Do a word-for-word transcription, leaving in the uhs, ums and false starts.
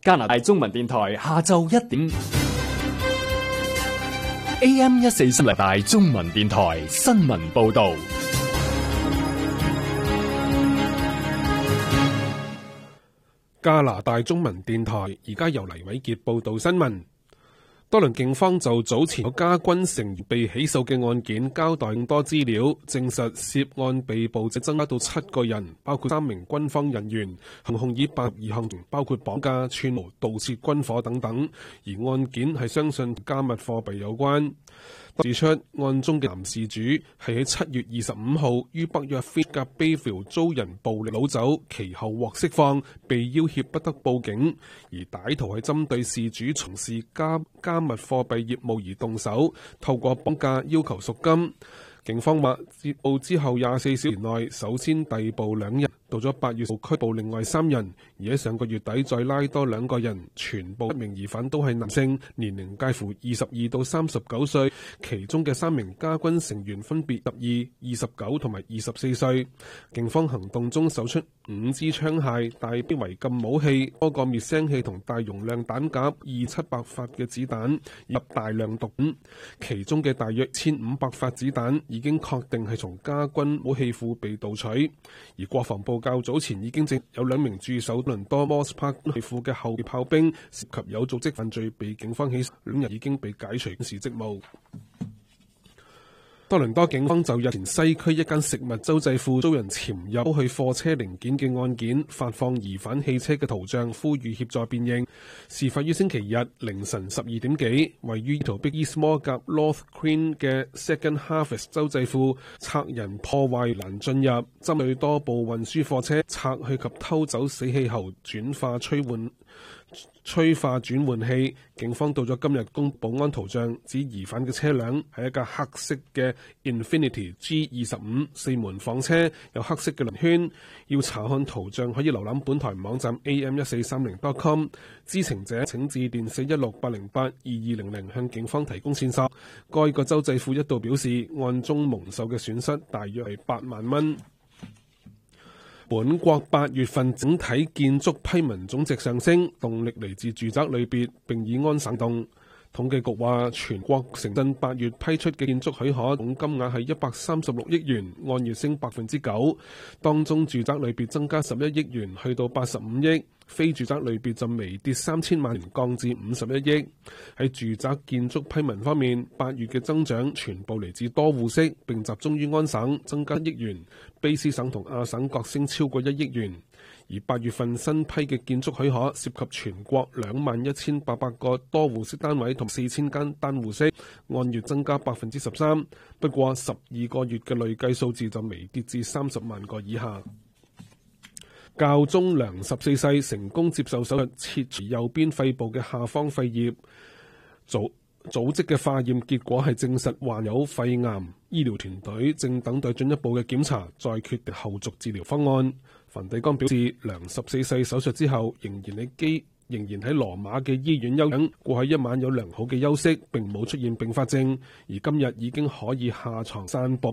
加拿大中文電台下晝一點 A M 一四三加拿大中文電台新聞報道。 加拿大中文電台而家由黎偉傑報道新聞。多倫警方就早前有加軍成員被起訴嘅案件交代更多資料，證實涉案被捕者增加到七個人，包括三名軍方人員，行控以八十二項，包括綁架、串謀、盜竊軍火等等。而案件係相信加密貨幣有關。指出案中嘅男事主係喺七月二十五號於北約 Fitzgerald 遭人暴力擄走，其後獲釋放，被要挾不得報警。而歹徒係針對事主從事加加密貨幣業務而動手，透過綁架要求贖金。警方話接報之後廿四小時內首先逮捕兩人，到咗八月拘捕另外三人，而喺上個月底再拉多兩個人，全部一名疑犯都係男性，年齡介乎二十二到三十九歲，其中嘅三名加軍成員分別十二、二十九同埋二十四歲。警方行動中搜出五支槍械、大批違禁武器、多個滅聲器同大容量彈夾、二七百發嘅子彈以及大量毒品，其中嘅大約千五百發子彈已經確定係從加軍武器庫被盜取。而國防部較早前已經證有兩名駐守多倫多 Moss Park 武器庫嘅後備炮兵涉及有組織犯罪，被警方起訴，兩人已經被解除警示職務。多倫多警方就日前西區一間食物周濟庫遭人潛入偷去貨車零件嘅案件，發放疑犯汽車嘅圖像，呼籲協助辨認。事發於星期日凌晨十二點幾，位於圖壁 Eastmore 及 North Queen 嘅 Second Harvest 周濟庫，賊人破壞欄進入，針對多部運輸貨車，拆去及偷走死氣喉轉化催換催化轉換器。警方到咗今日公保安圖像，指疑犯嘅車輛係一架黑色嘅 Infiniti G 二十五四門房車，有黑色嘅輪圈。要查看圖像可以瀏覽本台網站 A M 一四三零 dot com。知情者請致電四一六八零八二二零零向警方提供線索。該個州政府一度表示，案中蒙受嘅損失大約係八萬蚊。本國八月份整體建築批文總值上升，動力嚟自住宅類別，並以安省動。統計局話，全國城鎮八月批出嘅建築許可總金額係一百三十六億元，按月升百分之九。當中住宅類別增加十一億元，去到八十五億；非住宅類別就微跌三千萬元，降至五十一億。喺住宅建築批文方面，八月嘅增長全部嚟自多戶式，並集中於安省，增加一億元；卑斯省同亞省各升超過一億元。而八月份新批嘅建築許可涉及全國兩萬一千八百個多戶式單位同四千間單戶式，按月增加百分之十三。不過十二個月嘅累計數字就微跌至三十萬個以下。教宗良十四世成功接受手術切除右邊肺部嘅下方肺葉，組組織嘅化驗結果係證實患有肺癌。醫療團隊正等待進一步嘅檢查，再決定後續治療方案。梵蒂岡表示，良十四世手術之後仍然喺基仍然喺羅馬嘅醫院休養，過去一晚有良好嘅休息，並冇出現併發症，而今日已經可以下床散步。